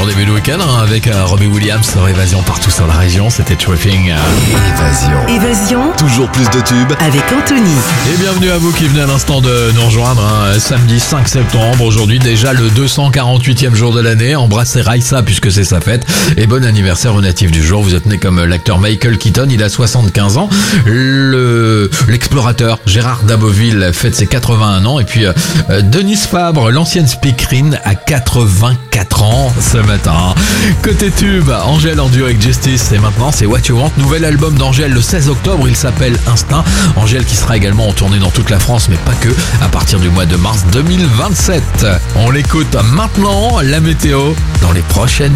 début de week-end avec Robbie Williams sur Évasion partout sur la région. C'était Tripping. Évasion. Toujours plus de tubes. Avec Anthony. Et bienvenue à vous qui venez à l'instant de nous rejoindre. Samedi 5 septembre, aujourd'hui déjà le 248e jour de l'année. Embrassez Raissa puisque c'est sa fête. Et bon anniversaire au natif du jour. Vous êtes né comme l'acteur Michael Keaton, il a 75 ans. L'explorateur Gérard Daboville fête ses 81 ans. Et puis Denise Fabre, l'ancienne speakerine, a 84 ans ce matin. Côté tube, Angèle en duo avec Justice. Et maintenant c'est What You Want. Nouvel album d'Angèle le 16 octobre. Il s'appelle Instinct. Angèle qui sera également en tournée dans toute la France, mais pas que, à partir du mois de mars 2027. On l'écoute maintenant, la météo, dans les prochaines